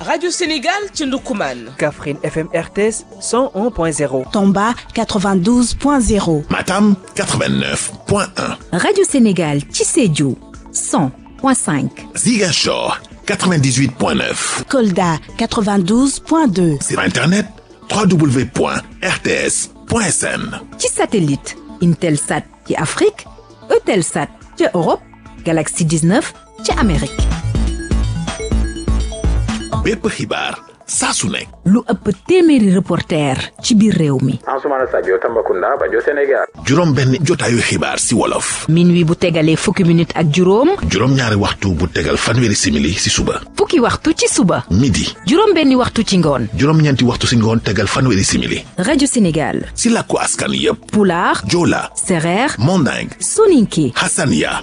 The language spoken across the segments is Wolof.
Radio Sénégal ci Ndoukoumane. Kaffrine FM RTS 101.0. Tamba 92.0. Matam 89.1. Radio Sénégal ci Sédhiou 100.5. Ziguinchor 98.9. Kolda 92.2. Sur Internet www.rts.sn. ci satellite Intelsat ci Afrique Eutelsat ci Europe Galaxy 19 ci Amérique. bépp xibaar saa su nekk. lu ëpp téeméeri reporter ci biir réew mi. Ansoumana Sadio Tambacounda Bajo Sénégal. juróom benn jotaayu xibaar si wolof. minuit bu tegalee fukki minute ak juróom. juróom ñaari waxtu bu tegal fanweeri simili si suba. fukki waxtu ci suba. midi. juróom benni waxtu ci ngoon. juróom ñeenti waxtu si ngoon tegal fanweeri simili. Radio Sénégal. si làkku askan yépp. Pulaar. Joola. Sereer. Manding. Soninké. Hassania.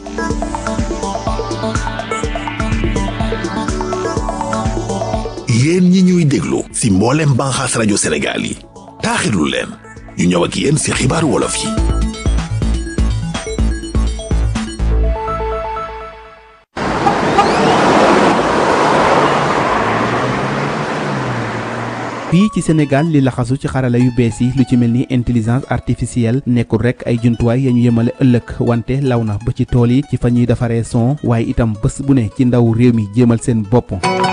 yéen ñi ñuy déglu si mboolem banxaas rajo Sénégal yi taaxirlu leen ñu ñëw ak yéen si xibaaru wolof yi. fii ci Sénégal li laxasu ci xarala yu bees yi lu ci mel ni intelligence artificielle nekkul rek ay jumtuwaay ya ñu yemale ëllëg wante law na ba ci tool yi ci fa ñuy defaree son waaye itam bés bu ne ci ndaw réew mi jéemal seen bopp.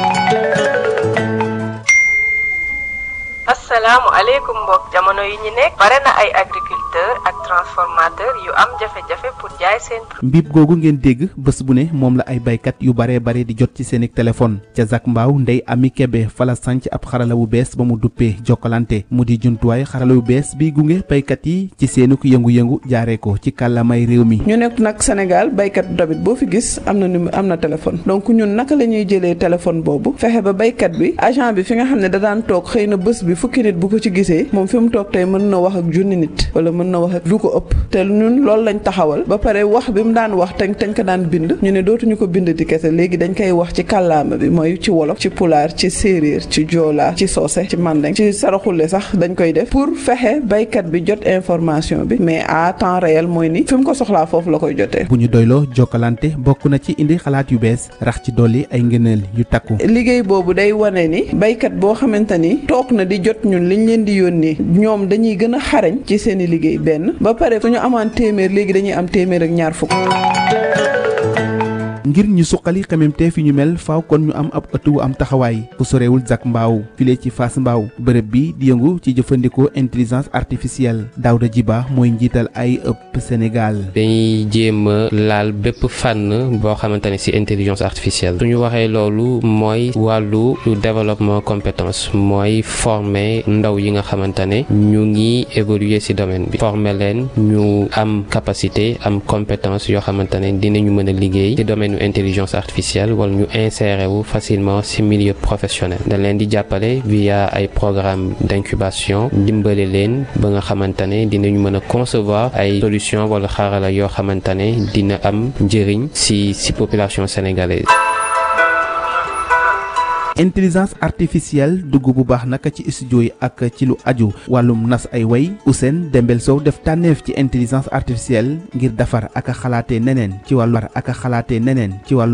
assalaamu aleykum mbokk jamono yi ñu nekk bare na ay agriculteur ak transformateur yu am jafe-jafe pour jaay seen mbib googu ngeen dégg bés bu ne moom la ay baykat yu bare di jot ci seeni téléphone ca Zac Mbao Ndey Ami Kebe fala sanc ab xarala bu bees ba mu duppee Jokkalante mu di jumtuwaay xarala bu bees bi gunge baykat yi ci seenu yëngu-yëngu jaaree ko ci kàllamay réew mi. ñu nekk nag Sénégal baykat tamit boo fi gis am na téléphone donc ñun naka la ñuy jëlee téléphone boobu fexe ba baykat bi agent bi fi nga xam ne da daan toog xëy na bés bi fukki nit bu ko ci gisee moom fi mu toog tey mën na wax ak junni nit wala mën na wax ak lu ko ëpp te ñun loolu lañ taxawal ba pare wax bi mu daan wax teñ ko daan bind ñu ne dootuñu ko bind di kese léegi dañ koy wax ci kàllaama bi mooy ci wolof ci pulaar ci séeréer ci joola ci soose ci mandeng ci saraxule sax dañ koy def pour fexe baykat bi jot information bi mais à temps réel mooy ni fi mu ko soxlaa foofu la koy jotee. bu ñu doyloo Jokkalante bokk na ci indi xalaat yu bees rax ci dolli ay ngëneel yu takku. liggéey boobu day wane ni baykat boo xamante ni toog na di jot ñun liñ leen di yónnee ñoom dañuy gën a xarañ ci seeni liggéey benn ba pare suñu amaan téeméer léegi dañuy am téeméer ak ñaar fukk. ngir ñu suqali xememteef yi ñu mel faaw kon ñu am ab ëtt wu am taxawaay bu sorewul Zac Mbao file ci Fass Mbao bërëb bi di yëngu ci jëfandikoo intelligence artificielle Daouda Djiba mooy njiital ay ëpp Sénégal. dañuy jéem a laal bépp fànn boo xamante ne ci intelligence artificielle suñu waxee loolu mooy wàllu développement compétence mooy former ndaw yi nga xamante ne ñu ngi évoluer ci domaine bi former leen ñu am capacité am compétence yoo xamante ne dinañu mën a liggéey ci domaine intelligence artificielle wala ñu insérer wu facilement ci milieu professionnel dañ leen di jàppale via ay programme d'incubation dimbale leen ba nga xamante ne dinañu mën a concevoir ay solutions wala xarala yoo xamante ne dina am njëriñ ci population sénégalaise. intelligence artificielle dugg bu baax naka ci studio yi ak ci lu aju wàllum nas ay way Ousseyn Dembel Sow def tànneef ci intelligence artificielle ngir defar ak xalaatee neneen ci wàllu